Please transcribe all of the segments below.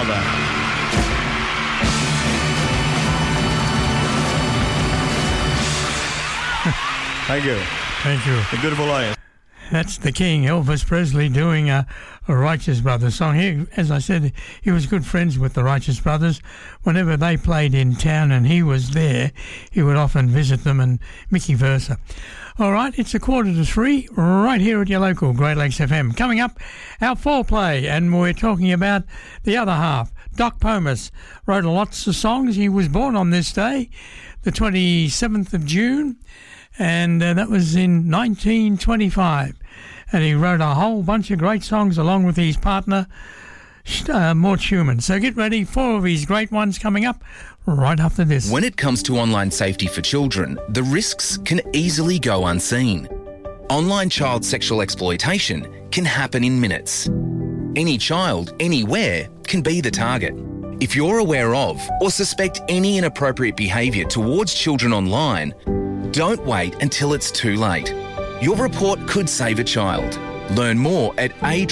Father. Thank you. Thank you. A good Alliance. That's the King, Elvis Presley, doing a Righteous Brothers song. He, as I said, he was good friends with the Righteous Brothers. Whenever they played in town and he was there, he would often visit them, and Mickey versa. All right, it's 2:45 right here at your local Great Lakes FM. Coming up, our foreplay, and we're talking about the other half. Doc Pomus wrote lots of songs. He was born on this day, the 27th of June, and that was in 1925. And he wrote a whole bunch of great songs along with his partner, Mort Schumann. So get ready, 4 of his great ones coming up right after this. When it comes to online safety for children, the risks can easily go unseen. Online child sexual exploitation can happen in minutes. Any child, anywhere, can be the target. If you're aware of or suspect any inappropriate behaviour towards children online, don't wait until it's too late. Your report could save a child. Learn more at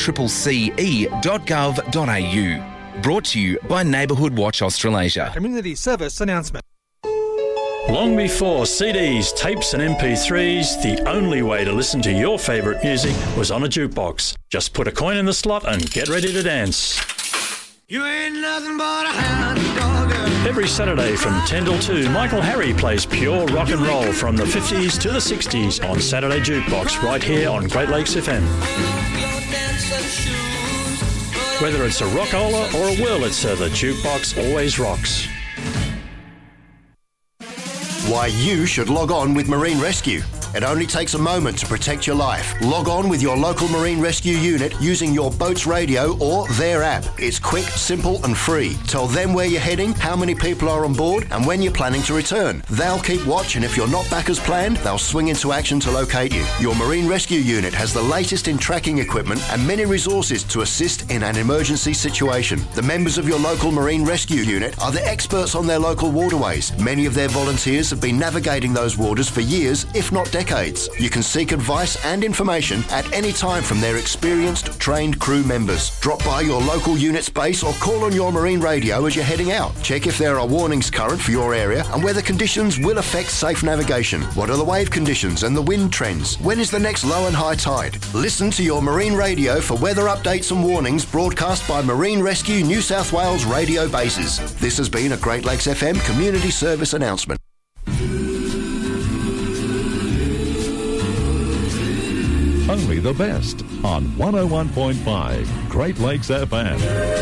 accce.gov.au. Brought to you by Neighbourhood Watch Australasia. Community service announcement. Long before CDs, tapes and MP3s, the only way to listen to your favourite music was on a jukebox. Just put a coin in the slot and get ready to dance. You ain't nothing but a hound dog. Every Saturday from 10 till 2, Michael Harry plays pure rock and roll from the 50s to the 60s on Saturday Jukebox right here on Great Lakes FM. Whether it's a rockola or a Wurlitzer, the jukebox always rocks. Why you should log on with Marine Rescue. It only takes a moment to protect your life. Log on with your local Marine Rescue unit using your boat's radio or their app. It's quick, simple and free. Tell them where you're heading, how many people are on board and when you're planning to return. They'll keep watch, and if you're not back as planned, they'll swing into action to locate you. Your Marine Rescue unit has the latest in tracking equipment and many resources to assist in an emergency situation. The members of your local Marine Rescue unit are the experts on their local waterways. Many of their volunteers have been navigating those waters for years, if not decades. You can seek advice and information at any time from their experienced, trained crew members. Drop by your local unit's base or call on your marine radio as you're heading out. Check if there are warnings current for your area and whether conditions will affect safe navigation. What are the wave conditions and the wind trends? When is the next low and high tide? Listen to your marine radio for weather updates and warnings broadcast by Marine Rescue New South Wales radio bases. This has been a Great Lakes FM community service announcement. Only the best on 101.5 Great Lakes FM.